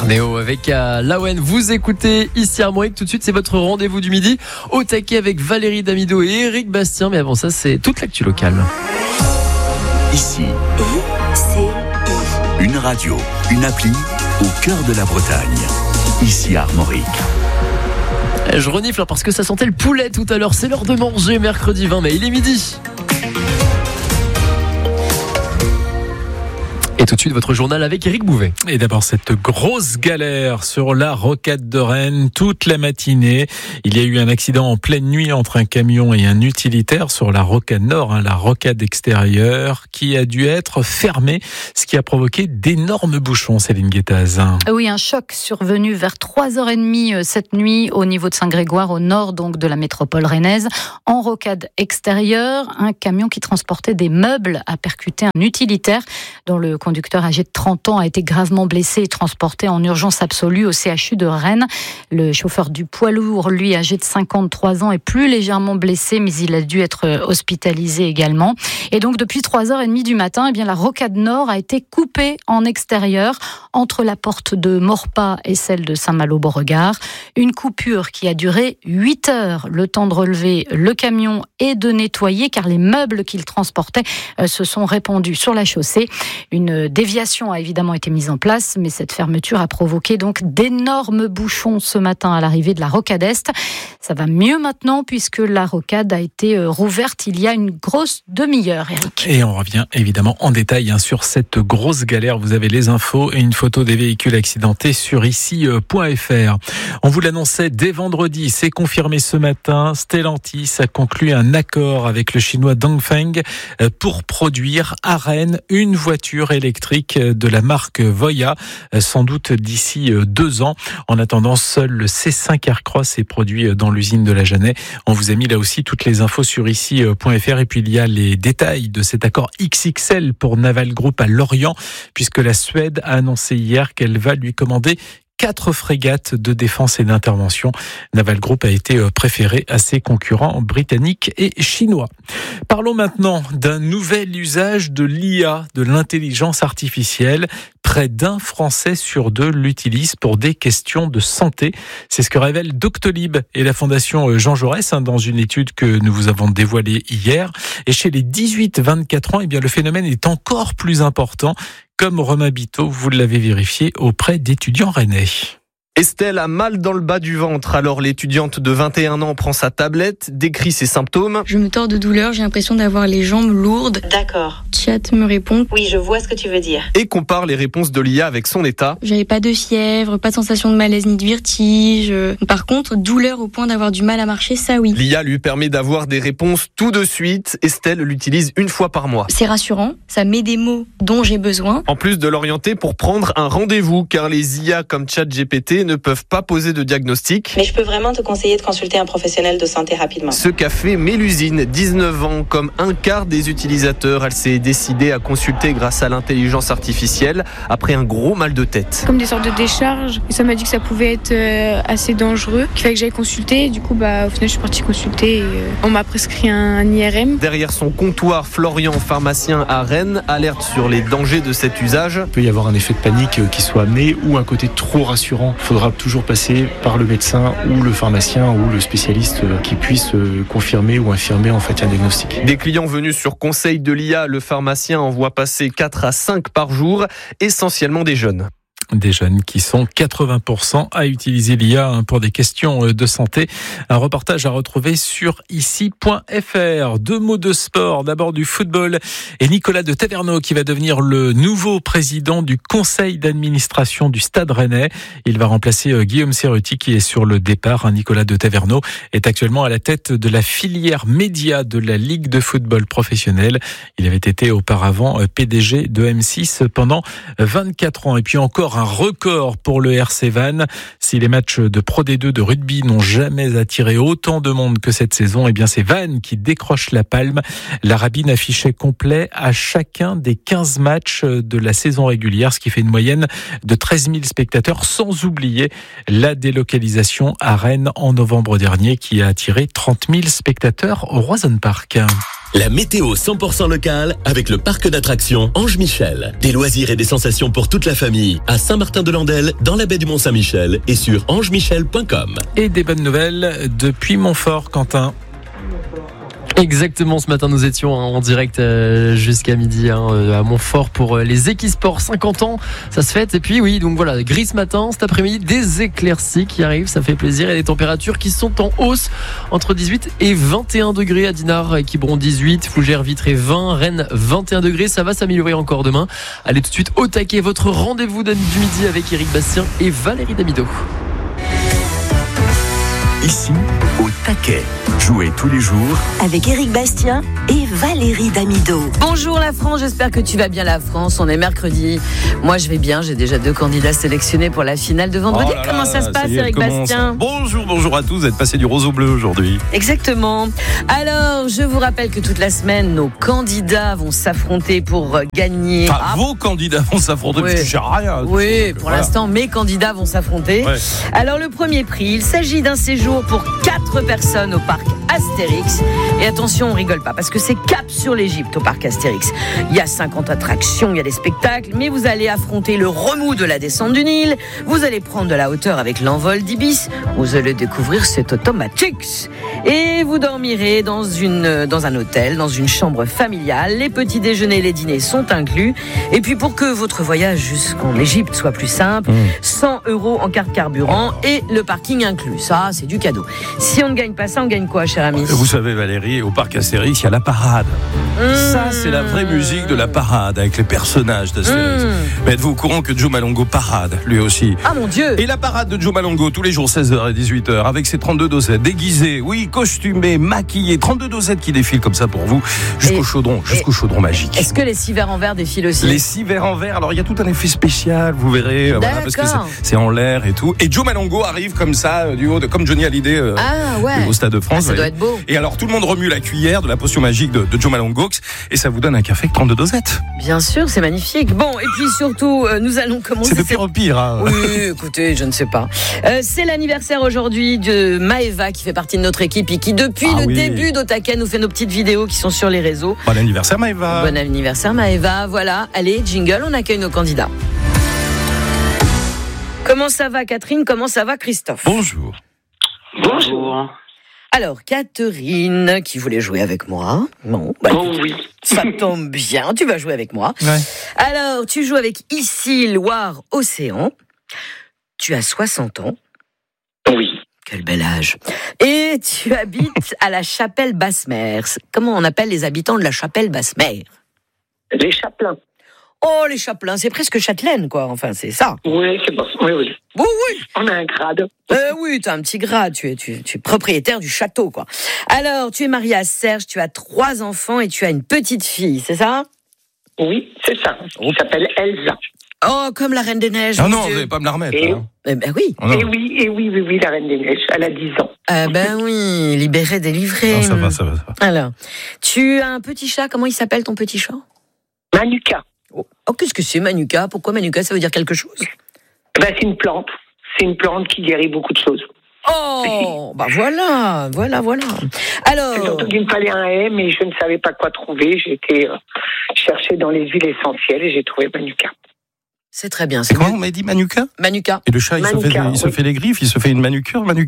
Néo avec Lawen, vous écoutez ici Armorique. Tout de suite, c'est votre rendez-vous du midi au taquet avec Valérie Damido et Eric Bastien. Mais avant ça, c'est toute l'actu locale. Ici, une radio, une appli au cœur de la Bretagne. Ici Armorique. Je renifle parce que ça sentait le poulet tout à l'heure. C'est l'heure de manger mercredi 20 mai. Il est midi. Et tout de suite, votre journal avec Éric Bouvet. Et d'abord, cette grosse galère sur la rocade de Rennes toute la matinée. Il y a eu un accident en pleine nuit entre un camion et un utilitaire sur la rocade nord, la rocade extérieure, qui a dû être fermée, ce qui a provoqué d'énormes bouchons, Céline Guettaz. Oui, un choc survenu vers 3h30 cette nuit au niveau de Saint-Grégoire, au nord donc de la métropole rennaise. En rocade extérieure, un camion qui transportait des meubles a percuté un utilitaire dont le conducteur âgé de 30 ans a été gravement blessé et transporté en urgence absolue au CHU de Rennes. Le chauffeur du poids lourd, lui, âgé de 53 ans, est plus légèrement blessé, mais il a dû être hospitalisé également. Et donc, depuis 3h30 du matin, eh bien, la rocade nord a été coupée en extérieur entre la porte de Maurepas et celle de Saint-Malo-Beauregard. Une coupure qui a duré 8 heures, le temps de relever le camion et de nettoyer, car les meubles qu'il transportait se sont répandus sur la chaussée. Une déviation a évidemment été mise en place, mais cette fermeture a provoqué donc d'énormes bouchons ce matin à l'arrivée de la rocade Est. Ça va mieux maintenant puisque la rocade a été rouverte il y a une grosse demi-heure, Eric. Et on revient évidemment en détail sur cette grosse galère. Vous avez les infos et une photo des véhicules accidentés sur ici.fr. On vous l'annonçait dès vendredi, c'est confirmé ce matin. Stellantis a conclu un accord avec le chinois Dongfeng pour produire à Rennes une voiture électrique de la marque Voya, sans doute d'ici 2 ans. En attendant, seul le C5 Aircross est produit dans l'usine de la Jeannet. On vous a mis là aussi toutes les infos sur ici.fr. Et puis il y a les détails de cet accord XXL pour Naval Group à Lorient, puisque la Suède a annoncé hier qu'elle va lui commander 4 frégates de défense et d'intervention. Naval Group a été préféré à ses concurrents britanniques et chinois. Parlons maintenant d'un nouvel usage de l'IA, de l'intelligence artificielle. Près d'un Français sur 2 l'utilise pour des questions de santé. C'est ce que révèle Doctolib et la Fondation Jean Jaurès dans une étude que nous vous avons dévoilée hier. Et chez les 18-24 ans, eh bien, le phénomène est encore plus important. Comme Romain Biteau, vous l'avez vérifié auprès d'étudiants rennais. Estelle a mal dans le bas du ventre, alors l'étudiante de 21 ans prend sa tablette, décrit ses symptômes. Je me tords de douleur, j'ai l'impression d'avoir les jambes lourdes. D'accord. Chat me répond. Oui, je vois ce que tu veux dire. Et compare les réponses de l'IA avec son état. J'avais pas de fièvre, pas de sensation de malaise ni de vertige. Par contre, douleur au point d'avoir du mal à marcher, ça oui. L'IA lui permet d'avoir des réponses tout de suite. Estelle l'utilise 1 fois par mois. C'est rassurant, ça met des mots dont j'ai besoin. En plus de l'orienter pour prendre un rendez-vous, car les IA comme ChatGPT ne peuvent pas poser de diagnostic. Mais je peux vraiment te conseiller de consulter un professionnel de santé rapidement. Ce qu'a fait Mélusine, 19 ans, comme un quart des utilisateurs, elle s'est décidée à consulter grâce à l'intelligence artificielle après un gros mal de tête. Comme des sortes de décharges, et ça m'a dit que ça pouvait être assez dangereux, qu'il fallait que j'aille consulter. Du coup, au final, je suis partie consulter et on m'a prescrit un IRM. Derrière son comptoir, Florian, pharmacien à Rennes, alerte sur les dangers de cet usage. Il peut y avoir un effet de panique qui soit amené ou un côté trop rassurant. Il faudra toujours passer par le médecin ou le pharmacien ou le spécialiste qui puisse confirmer ou infirmer en fait un diagnostic. Des clients venus sur conseil de l'IA, le pharmacien en voit passer 4 à 5 par jour, essentiellement des jeunes. Des jeunes qui sont 80% à utiliser l'IA pour des questions de santé. Un reportage à retrouver sur ici.fr. 2 mots de sport, d'abord du football et Nicolas de Taverneau qui va devenir le nouveau président du conseil d'administration du Stade Rennais. Il va remplacer Guillaume Cerruti qui est sur le départ. Nicolas de Taverneau est actuellement à la tête de la filière média de la Ligue de football professionnel. Il avait été auparavant PDG de M6 pendant 24 ans. Et puis encore un record pour le RC Vannes. Si les matchs de Pro D2 de rugby n'ont jamais attiré autant de monde que cette saison, eh bien c'est Vannes qui décroche la palme. La Rabine affichait complet à chacun des 15 matchs de la saison régulière, ce qui fait une moyenne de 13 000 spectateurs, sans oublier la délocalisation à Rennes en novembre dernier qui a attiré 30 000 spectateurs au Roison Park. La météo 100% locale avec le parc d'attractions Ange Michel. Des loisirs et des sensations pour toute la famille à Saint-Martin-de-Landelle, dans la baie du Mont-Saint-Michel et sur angemichel.com. Et des bonnes nouvelles depuis Montfort, Quentin. Exactement, ce matin nous étions en direct jusqu'à midi à Montfort pour les Equisports 50 ans, ça se fête. Et puis oui, donc voilà, gris ce matin, cet après-midi, des éclaircies qui arrivent, ça fait plaisir, et des températures qui sont en hausse entre 18 et 21 degrés à Dinard, Quiberon 18, Fougères, Vitré 20, Rennes 21 degrés, ça va s'améliorer encore demain. Allez tout de suite au taquet, votre rendez-vous du midi avec Éric Bastien et Valérie Damido. Ici, au taquet. Jouez tous les jours avec Éric Bastien et Valérie Damido. Bonjour la France, j'espère que tu vas bien la France. On est mercredi. Moi je vais bien, j'ai déjà 2 candidats sélectionnés pour la finale de vendredi. Comment ça se passe, Éric Bastien ? Bonjour à tous, vous êtes passé du rose au bleu aujourd'hui. Exactement. Alors, je vous rappelle que toute la semaine, nos candidats vont s'affronter pour gagner. Vos candidats vont s'affronter, parce que je sais rien. Oui, pour l'instant, mes candidats vont s'affronter. Ouais. Alors, le premier prix, il s'agit d'un séjour pour 4 personnes au parc Astérix. Et attention, on rigole pas, parce que c'est cap sur l'Égypte au parc Astérix. Il y a 50 attractions, il y a des spectacles, mais vous allez affronter le remous de la descente du Nil, vous allez prendre de la hauteur avec l'envol d'Ibis, vous allez découvrir cet Automatix, et vous dormirez dans un hôtel, dans une chambre familiale. Les petits déjeuners et les dîners sont inclus. Et puis pour que votre voyage jusqu'en Égypte soit plus simple, 100 € en carte carburant et le parking inclus. Ça, c'est du cadeau. Si on ne gagne pas ça, on gagne quoi, cher ami ? Vous savez, Valérie, au parc Astérix, il y a la parade. Ça, c'est la vraie musique de la parade, avec les personnages d'Astérix. Mais êtes-vous au courant que Joe Malongo parade, lui aussi ? Ah mon Dieu ! Et la parade de Joe Malongo, tous les jours, 16h et 18h, avec ses 32 dosettes, déguisées, oui, costumées, maquillées, 32 dosettes qui défilent comme ça pour vous, jusqu'au chaudron magique. Est-ce que les 6 verres en verre défilent aussi ? Les 6 verres en verre, alors il y a tout un effet spécial, vous verrez, voilà, parce que c'est en l'air et tout. Et Joe Malongo arrive comme ça, du haut, comme Johnny Hallyday au Stade de France. Ça doit être beau. Et alors tout le monde remue la cuillère de la potion magique de Joe Malongo, et ça vous donne un café avec 32 dosettes. Bien sûr, c'est magnifique. Bon, et puis surtout, nous allons commencer... C'est de pire en pire. Hein. Oui, écoutez, je ne sais pas. C'est l'anniversaire aujourd'hui de Maëva, qui fait partie de notre équipe et qui, depuis le début d'Otaquet, nous fait nos petites vidéos qui sont sur les réseaux. Bon anniversaire, Maëva. Bon anniversaire, Maëva. Voilà, allez, jingle, on accueille nos candidats. Comment ça va, Catherine ? Comment ça va, Christophe ? Bonjour. Bonjour. Alors, Catherine, qui voulait jouer avec moi. Bon, oui. Ça tombe bien, tu vas jouer avec moi. Ouais. Alors, tu joues avec Ici, Loire, Océan. Tu as 60 ans. Oui. Quel bel âge. Et tu habites à la Chapelle Basse-Mer. Comment on appelle les habitants de la Chapelle Basse-Mer ? Les Chapelains. Oh, les Chapelains, c'est presque Châtelaine, quoi. Enfin, c'est ça. Oui, c'est bon. Oui. Oui, oui. On a un grade. Oui, tu as un petit grade. Tu es propriétaire du château, quoi. Alors, tu es mariée à Serge, tu as 3 enfants et tu as une petite fille, c'est ça ? Oui, c'est ça. Elle s'appelle Elsa. Oh, comme la Reine des Neiges. Ah non, vous n'allez pas me la remettre. Eh ben oui. Oh Oui, la Reine des Neiges. Elle a 10 ans. Ben oui, libérée, délivrée. Ah, ça va. Alors, tu as un petit chat. Comment il s'appelle, ton petit chat ? Manuka. Oh, qu'est-ce que c'est, Manuka ? Pourquoi Manuka ? Ça veut dire quelque chose ? C'est une plante. C'est une plante qui guérit beaucoup de choses. Oh, voilà. Alors... Surtout qu'il me fallait un haie, mais je ne savais pas quoi trouver. J'ai été chercher dans les huiles essentielles et j'ai trouvé Manuka. C'est très bien. Comment on m'a dit Manuka ? Manuka. Et le chat, il se fait les griffes, il se fait une manucure, Manuka ?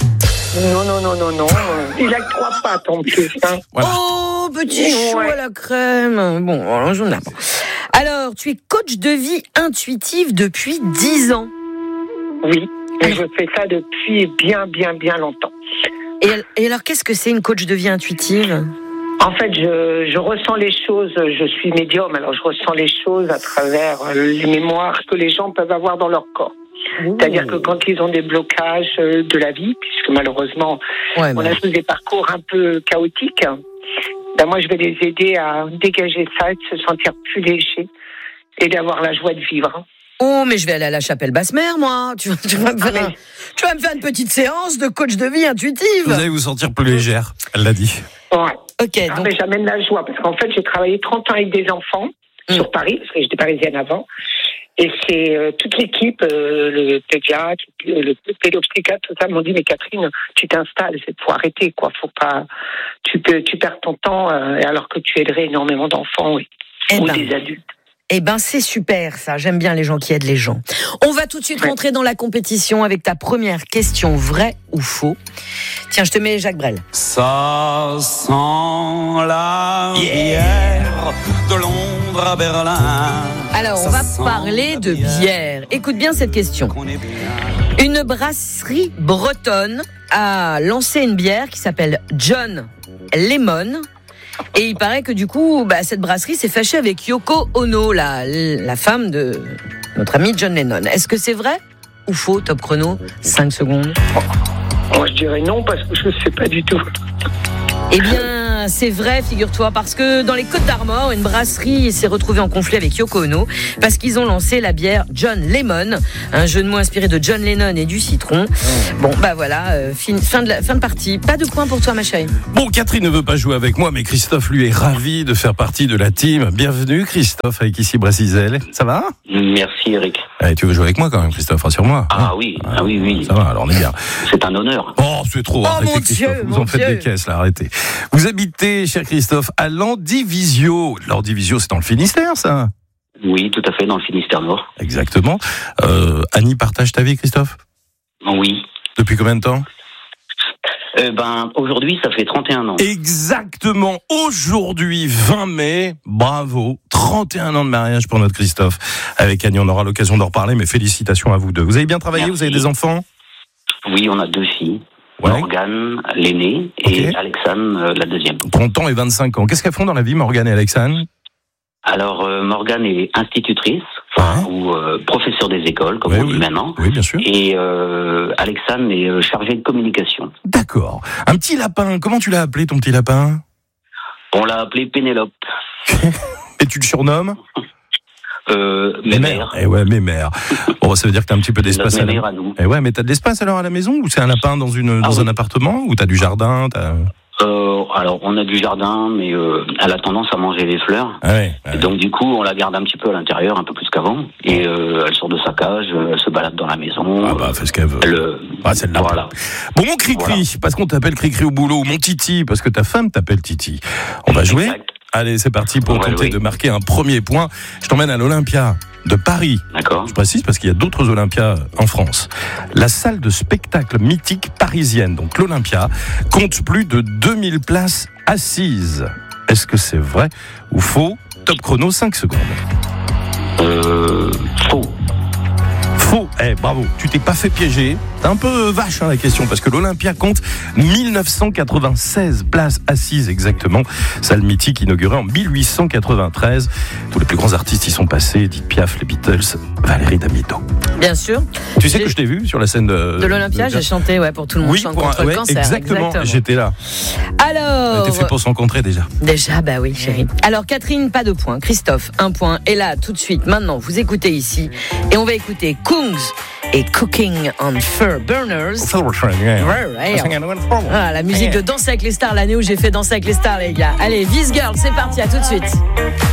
Non. Il a que 3 pattes en plus. Hein. Voilà. Oh, petit chou à la crème. Bon, alors, j'en ai pas. Alors, tu es coach de vie intuitive depuis 10 ans. Oui, et je fais ça depuis bien longtemps. Et alors, qu'est-ce que c'est une coach de vie intuitive ? En fait, je ressens les choses, je suis médium, alors je ressens les choses à travers les mémoires que les gens peuvent avoir dans leur corps. C'est-à-dire que quand ils ont des blocages de la vie, puisque malheureusement, on a tous des parcours un peu chaotiques, moi je vais les aider à dégager ça, et de se sentir plus léger et d'avoir la joie de vivre. Oh, mais je vais aller à la Chapelle Basse-Mer, moi. Tu vas me faire une petite séance de coach de vie intuitive. Vous allez vous sentir plus légère, elle l'a dit. Ouais. Ok. Donc... Mais j'amène la joie, parce qu'en fait, j'ai travaillé 30 ans avec des enfants sur Paris, parce que j'étais parisienne avant. Et c'est toute l'équipe, le pédiatre, le pédopsychiatre, tout ça m'ont dit mais Catherine, tu t'installes, faut arrêter quoi, faut pas, tu perds ton temps alors que tu aiderais énormément d'enfants ou des adultes. Eh ben, c'est super, ça. J'aime bien les gens qui aident les gens. On va tout de suite rentrer dans la compétition avec ta première question, vrai ou faux. Tiens, je te mets Jacques Brel. Ça sent la bière de Londres à Berlin. Alors, on va parler de bière. Écoute bien cette question. Une brasserie bretonne a lancé une bière qui s'appelle John Lemon. Et il paraît que du coup, cette brasserie s'est fâchée avec Yoko Ono, la femme de notre ami John Lennon. Est-ce que c'est vrai ou faux, top chrono, 5 secondes. Moi, je dirais non, parce que je ne sais pas du tout. Eh bien, c'est vrai, figure-toi, parce que dans les Côtes-d'Armor, une brasserie s'est retrouvée en conflit avec Yoko Ono, parce qu'ils ont lancé la bière John Lemon, un jeu de mots inspiré de John Lennon et du citron. Bon, voilà, fin de partie. Pas de points pour toi, ma chérie. Bon, Catherine ne veut pas jouer avec moi, mais Christophe, lui, est ravi de faire partie de la team. Bienvenue, Christophe, avec ici Brassisel. Ça va ? Merci, Eric. Allez, tu veux jouer avec moi quand même, Christophe, rassure-moi. Ah oui, oui. Ça va, alors on est bien. C'est un honneur. Oh, c'est trop. Arrêtez, mon Christophe. Dieu, vous en faites des caisses, là, arrêtez. Vous habitez, cher Christophe, à Landivisio. Landivisio, c'est dans le Finistère, ça ? Oui, tout à fait, dans le Finistère Nord. Exactement. Annie partage ta vie, Christophe ? Oui. Depuis combien de temps ? Aujourd'hui, ça fait 31 ans. Exactement. Aujourd'hui, 20 mai. Bravo. 31 ans de mariage pour notre Christophe. Avec Annie, on aura l'occasion d'en reparler, mais félicitations à vous deux. Vous avez bien travaillé ? Merci. Vous avez des enfants ? Oui, on a 2 filles. Ouais. Morgane, l'aînée, et Alexandre, la deuxième. 30 ans et 25 ans. Qu'est-ce qu'elles font dans la vie, Morgane et Alexandre ? Alors, Morgane est institutrice, ou professeur des écoles, comme on dit maintenant. Oui, bien sûr. Et Alexandre est chargé de communication. D'accord. Un petit lapin, comment tu l'as appelé, ton petit lapin ? On l'a appelé Pénélope. Et tu le surnommes ? Mémère. Eh ouais, Mémère. Bon, ça veut dire que t'as un petit peu d'espace à la maison. Eh ouais, mais t'as de l'espace alors à la maison, ou c'est un lapin dans un appartement, ou t'as du jardin, Alors, on a du jardin, mais elle a tendance à manger les fleurs. Et donc, du coup, on la garde un petit peu à l'intérieur, un peu plus qu'avant. Et elle sort de sa cage, elle se balade dans la maison. Fait ce qu'elle veut. C'est le lapin. Voilà. Bon, mon Cricri, parce qu'on t'appelle Cricri au boulot, ou mon Titi, parce que ta femme t'appelle Titi. On va jouer ? Allez, c'est parti pour tenter de marquer un premier point. Je t'emmène à l'Olympia de Paris. D'accord. Je précise parce qu'il y a d'autres Olympias en France. La salle de spectacle mythique parisienne, donc l'Olympia, compte plus de 2000 places assises. Est-ce que c'est vrai ou faux ? Top chrono, 5 secondes. Faux. Faux. Bravo. Tu t'es pas fait piéger. C'est un peu vache la question, parce que l'Olympia compte 1996 places assises exactement. Salle mythique inaugurée en 1893. Tous les plus grands artistes y sont passés. Edith Piaf, les Beatles, Valérie Damido. Bien sûr. Tu sais que je t'ai vu sur la scène de l'Olympia, j'ai chanté pour tout le monde, chante contre le cancer. Exactement, j'étais là. Alors, t'es fait pour se rencontrer déjà. Déjà, oui, chérie. Alors, Catherine, pas de points. Christophe, 1 point. Et là, tout de suite, maintenant, vous écoutez ici. Et on va écouter Kungs et Cooking on Fire Burners. La musique de Danser avec les stars, l'année où j'ai fait Danser avec les stars, les gars. Allez, This Girl, c'est parti, à tout de suite.